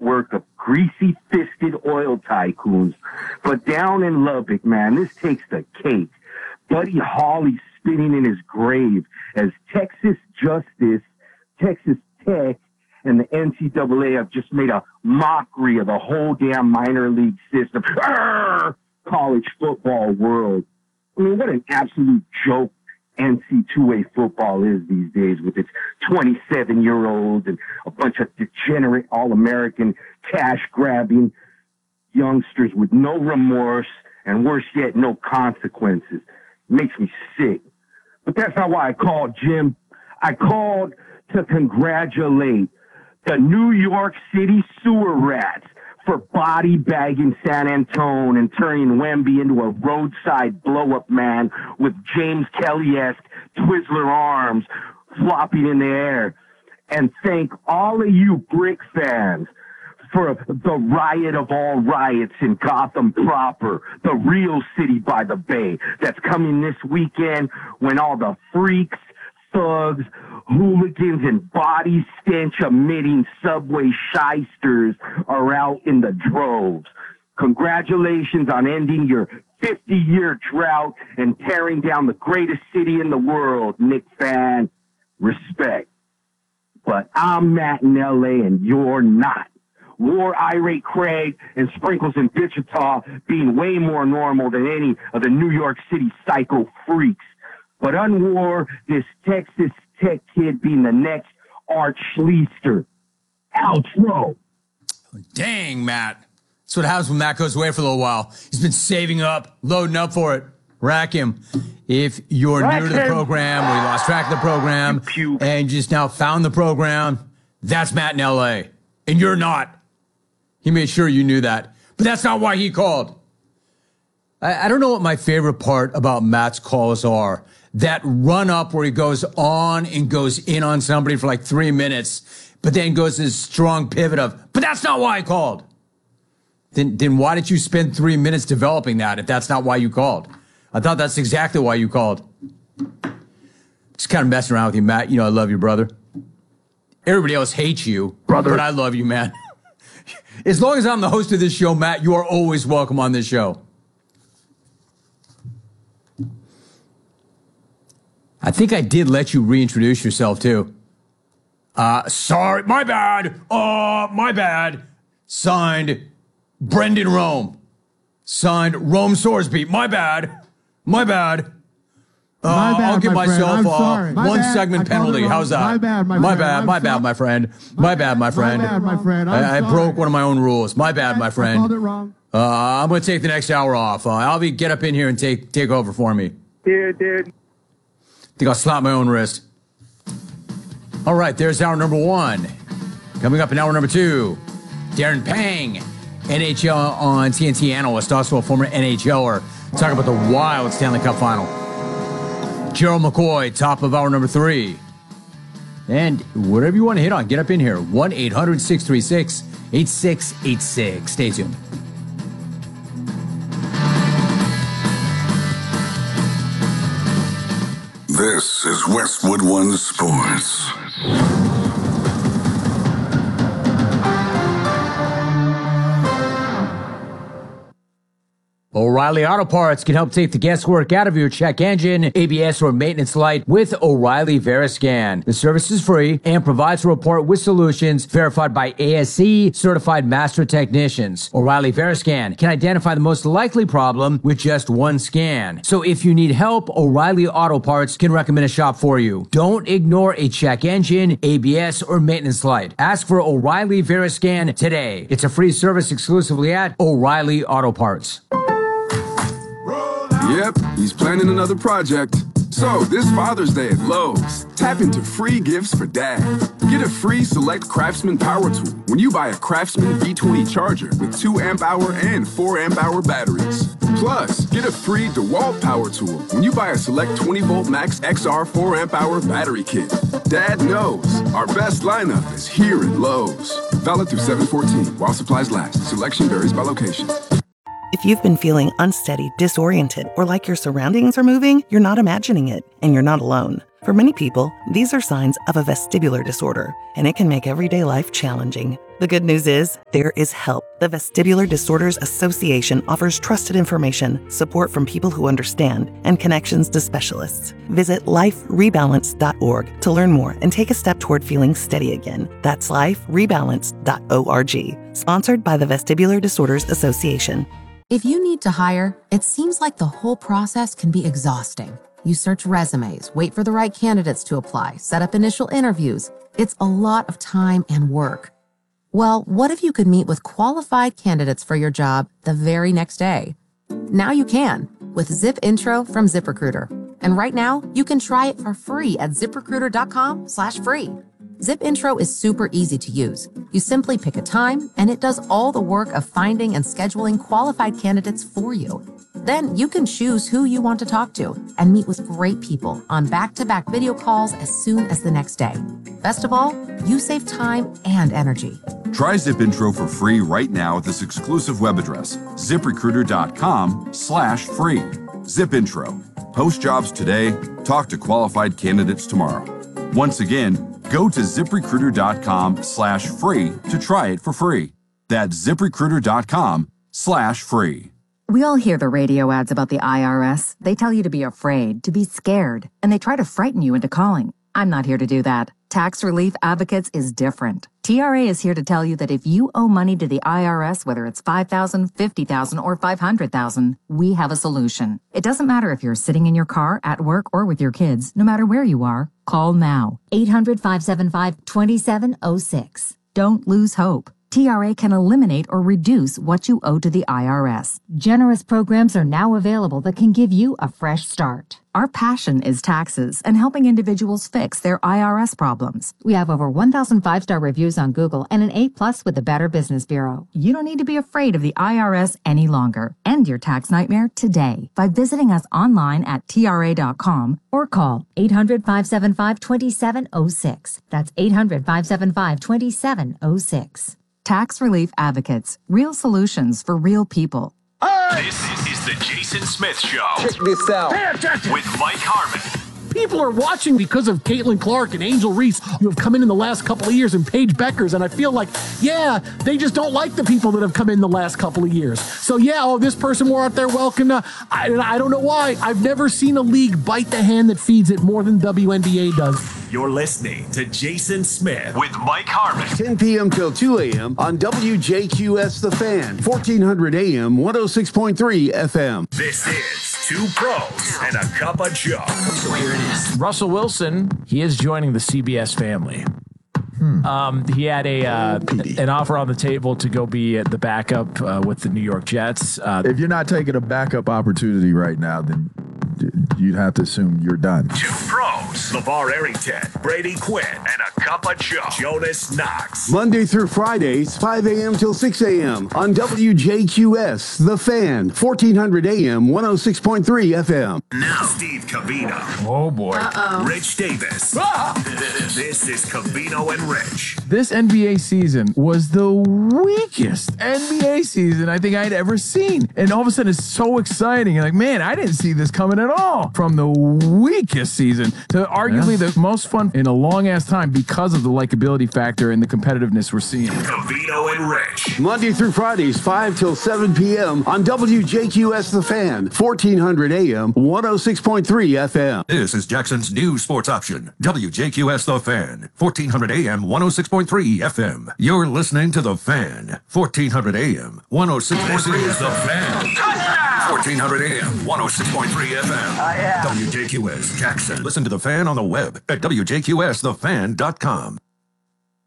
network of greasy-fisted oil tycoons. But down in Lubbock, man, this takes the cake. Buddy Holly's spinning in his grave as Texas Justice, Texas Tech, and the NCAA have just made a mockery of the whole damn minor league system. Arrgh! College football world. I mean, what an absolute joke NC2A football is these days with its 27-year-olds and a bunch of degenerate All-American cash-grabbing youngsters with no remorse and, worse yet, no consequences. It makes me sick. But that's not why I called, Jim. I called to congratulate the New York City sewer rats for body bagging San Antone and turning Wemby into a roadside blow-up man with James Kelly-esque Twizzler arms flopping in the air. And thank all of you Brick fans for the riot of all riots in Gotham proper, the real city by the bay that's coming this weekend when all the freaks, thugs, hooligans, and body stench emitting subway shysters are out in the droves. Congratulations on ending your 50-year drought and tearing down the greatest city in the world, Knick fan. Respect. But I'm Matt in LA and you're not. War Irate Craig and Sprinkles in Wichita being way more normal than any of the New York City psycho freaks. But unwar this Texas Tech kid being the next Art Schleister. Outro. Dang, Matt. That's what happens when Matt goes away for a little while. He's been saving up, loading up for it. Rack him. If you're new to the program or you lost track of the program and just now found the program, that's Matt in L.A. And you're not. He made sure you knew that. But that's not why he called. I don't know what my favorite part about Matt's calls are. That run up where he goes on and goes in on somebody for like 3 minutes, but then goes this strong pivot of, but that's not why I called. Then why did you spend 3 minutes developing that if that's not why you called? I thought that's exactly why you called. Just kind of messing around with you, Matt. You know I love you, brother. Everybody else hates you, brother, but I love you, man. As long as I'm the host of this show, Matt, you are always welcome on this show. I think I did let you reintroduce yourself, too. Sorry, my bad. My bad. Signed, Brendan Rome. Signed, Rome Sorsby. My bad. My bad. I'll give myself one segment penalty. How's that? My bad, my friend. My bad, my friend. I broke one of my own rules. My bad, my friend. I called it wrong. I'm going to take the next hour off. Alvy, get up in here and take over for me. Dude. I think I'll slap my own wrist. All right, there's hour number one. Coming up in hour number two, Darren Pang, NHL on TNT analyst, also a former NHLer, talking about the wild Stanley Cup final. Gerald McCoy, top of hour number three. And whatever you want to hit on, get up in here. 1-800-636-8686. Stay tuned. This is Westwood One Sports. O'Reilly Auto Parts can help take the guesswork out of your check engine, ABS, or maintenance light with O'Reilly Veriscan. The service is free and provides a report with solutions verified by ASC certified master technicians. O'Reilly Veriscan can identify the most likely problem with just one scan. So if you need help, O'Reilly Auto Parts can recommend a shop for you. Don't ignore a check engine, ABS, or maintenance light. Ask for O'Reilly Veriscan today. It's a free service exclusively at O'Reilly Auto Parts. Yep, he's planning another project. So, this Father's Day at Lowe's, tap into free gifts for Dad. Get a free Select Craftsman power tool when you buy a Craftsman V20 charger with 2 amp-hour and 4 amp-hour batteries. Plus, get a free DeWalt power tool when you buy a Select 20-volt Max XR 4 amp-hour battery kit. Dad knows our best lineup is here at Lowe's. Valid through 7/14 while supplies last. Selection varies by location. If you've been feeling unsteady, disoriented, or like your surroundings are moving, you're not imagining it, and you're not alone. For many people, these are signs of a vestibular disorder, and it can make everyday life challenging. The good news is there is help. The Vestibular Disorders Association offers trusted information, support from people who understand, and connections to specialists. Visit liferebalance.org to learn more and take a step toward feeling steady again. That's liferebalance.org. Sponsored by the Vestibular Disorders Association. If you need to hire, it seems like the whole process can be exhausting. You search resumes, wait for the right candidates to apply, set up initial interviews. It's a lot of time and work. Well, what if you could meet with qualified candidates for your job the very next day? Now you can with Zip Intro from ZipRecruiter. And right now, you can try it for free at ZipRecruiter.com/free. Zip Intro is super easy to use. You simply pick a time, and it does all the work of finding and scheduling qualified candidates for you. Then you can choose who you want to talk to and meet with great people on back-to-back video calls as soon as the next day. Best of all, you save time and energy. Try Zip Intro for free right now at this exclusive web address, ZipRecruiter.com/free. Zip Intro. Post jobs today, talk to qualified candidates tomorrow. Once again, go to ZipRecruiter.com/free to try it for free. That's ZipRecruiter.com/free. We all hear the radio ads about the IRS. They tell you to be afraid, to be scared, and they try to frighten you into calling. I'm not here to do that. Tax Relief Advocates is different. TRA is here to tell you that if you owe money to the IRS, whether it's $5,000, $50,000, or $500,000, we have a solution. It doesn't matter if you're sitting in your car, at work, or with your kids. No matter where you are, call now. 800-575-2706. Don't lose hope. TRA can eliminate or reduce what you owe to the IRS. Generous programs are now available that can give you a fresh start. Our passion is taxes and helping individuals fix their IRS problems. We have over 1,000 5-star reviews on Google and an A+ with the Better Business Bureau. You don't need to be afraid of the IRS any longer. End your tax nightmare today by visiting us online at TRA.com or call 800-575-2706. That's 800-575-2706. Tax Relief Advocates. Real solutions for real people. This is the Jason Smith Show. Check this out. With Mike Harmon. People are watching because of Caitlin Clark and Angel Reese, who have come in the last couple of years, and Paige Beckers. And I feel like, they just don't like the people that have come in the last couple of years. So, this person we're out there welcome. I don't know why. I've never seen a league bite the hand that feeds it more than WNBA does. You're listening to Jason Smith with Mike Harmon. 10 p.m. till 2 a.m. on WJQS The Fan, 1400 a.m., 106.3 FM. This is Two Pros and a Cup of Joe. So here it is. Russell Wilson, he is joining the CBS family. He had an offer on the table to go be the backup with the New York Jets. If you're not taking a backup opportunity right now, then you'd have to assume you're done. Two Pros, LeVar Arrington, Brady Quinn, and a Cup of Joe, Jonas Knox. Monday through Fridays, 5 a.m. till 6 a.m. on WJQS The Fan, 1400 a.m., 106.3 FM. Now, Steve Covino. Oh, boy. Rich Davis. This is Covino and Rich. This NBA season was the weakest NBA season I think I'd ever seen. And all of a sudden, it's so exciting. And man, I didn't see this coming at all. From the weakest season to arguably the most fun in a long-ass time because of the likability factor and the competitiveness we're seeing. Covino and Rich. Monday through Fridays, 5 till 7 p.m. on WJQS The Fan, 1400 a.m., 106.3 FM. This is Jackson's new sports option, WJQS The Fan, 1400 a.m., 106.3 FM. You're listening to The Fan, 1400 a.m., 106.3 This is The FM. Fan. 1400 a.m., 106.3 FM. WJQS Jackson. Listen to The Fan on the web at WJQSTheFan.com.